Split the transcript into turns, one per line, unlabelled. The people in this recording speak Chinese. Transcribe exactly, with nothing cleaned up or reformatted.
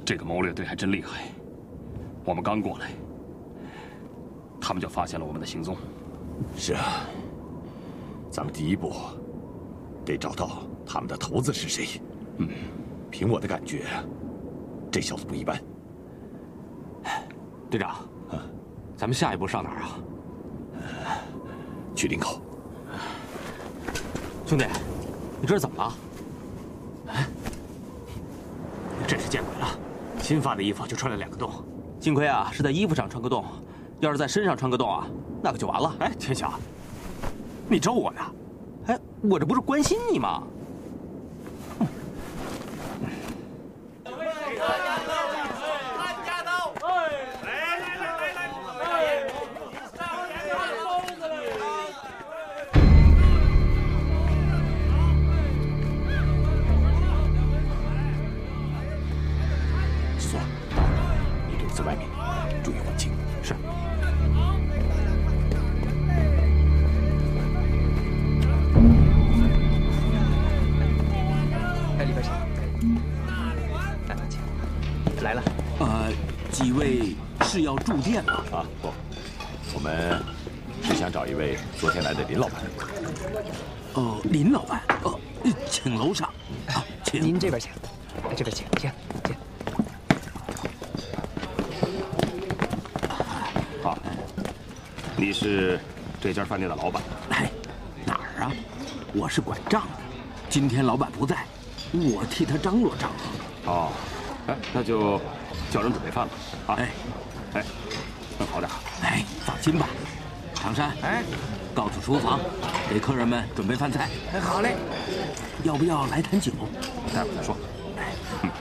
这个谋略队还真厉害。我们刚过来，他们就发现了我们的行踪。
是啊，咱们第一步得找到他们的头子是谁。嗯，凭我的感觉，这小子不一般。
队长，啊，咱们下一步上哪儿啊？
去林口。
兄弟，你这是怎么了？哎，真是见鬼了！新发的衣服就穿了两个洞，幸亏啊是在衣服上穿个洞，要是在身上穿个洞啊，那可就完了。哎，天晓，你咒我呢？哎，我这不是关心你吗？
在外面，注意环境。
是。
哎，里边请。来，请。来了。
呃，几位是要住店吗？
啊，不，我们是想找一位昨天来的林老板。
哦，林老板，哦，请楼上。啊，请。
您这边请，这边请，请请。
好，你是这家饭店的老板？
哎，哪儿啊？我是管账的。今天老板不在，我替他张罗张罗。
哦，哎，那就叫人准备饭吧。啊，
哎，
哎，弄好点。
哎，放心吧，常山。哎，告诉厨房，给客人们准备饭菜。
哎，好嘞。
要不要来坛酒？
待会儿再说。哎，嗯。